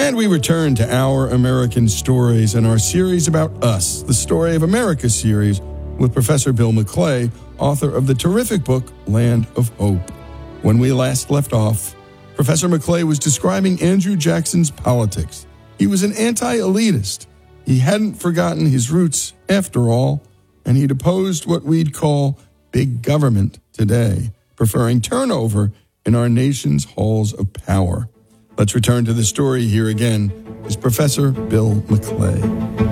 And we return to Our American Stories and our series about us, the Story of America series, with Professor Bill McClay, author of the terrific book, Land of Hope. When we last left off, Professor McClay was describing Andrew Jackson's politics. He was an anti-elitist. He hadn't forgotten his roots, after all, and he'd opposed what we'd call big government today, preferring turnover in our nation's halls of power. Let's return to the story. Here again is Professor Bill McClay.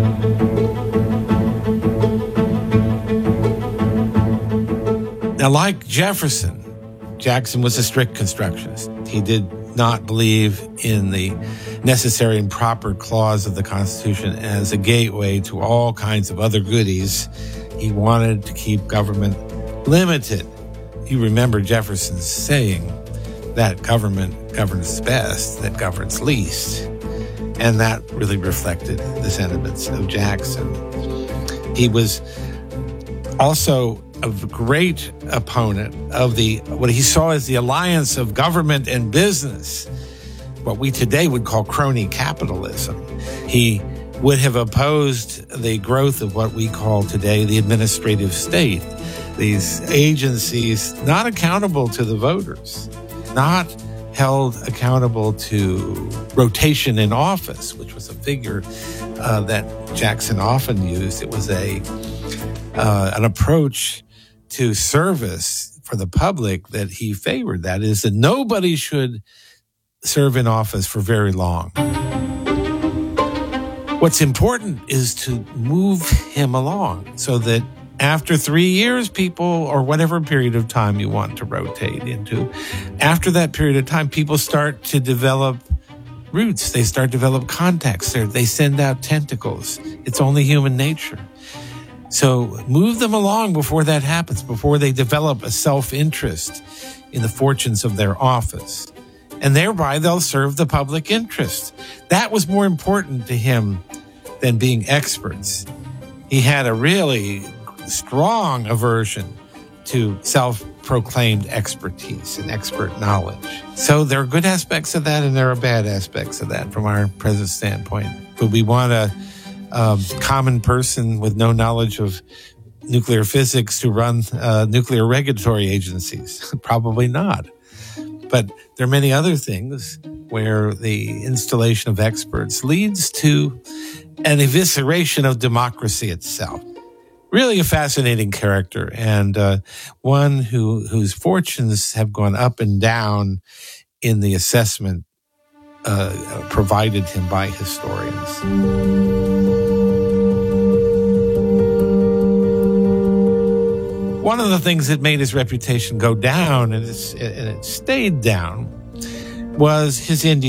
Now, like Jefferson, Jackson was a strict constructionist. He did not believe in the necessary and proper clause of the Constitution as a gateway to all kinds of other goodies. He wanted to keep government limited. You remember Jefferson's saying that government governs best, that governs least. And that really reflected the sentiments of Jackson. He was also a great opponent of what he saw as the alliance of government and business, what we today would call crony capitalism. He would have opposed the growth of what we call today the administrative state, these agencies not accountable to the voters, not held accountable to rotation in office, which was a figure that Jackson often used. It was an approach to service for the public that he favored. That is, that nobody should serve in office for very long. What's important is to move him along so that after 3 years, people, or whatever period of time you want to rotate into, after that period of time, people start to develop roots. They start to develop contacts. They send out tentacles. It's only human nature. So move them along before that happens, before they develop a self-interest in the fortunes of their office. And thereby they'll serve the public interest. That was more important to him than being experts. He had a really strong aversion to self-proclaimed expertise and expert knowledge. So there are good aspects of that and there are bad aspects of that from our present standpoint. Would we want a common person with no knowledge of nuclear physics to run nuclear regulatory agencies? Probably not. But there are many other things where the installation of experts leads to an evisceration of democracy itself. Really a fascinating character, and one whose fortunes have gone up and down in the assessment provided him by historians. One of the things that made his reputation go down, and it stayed down, was his Indian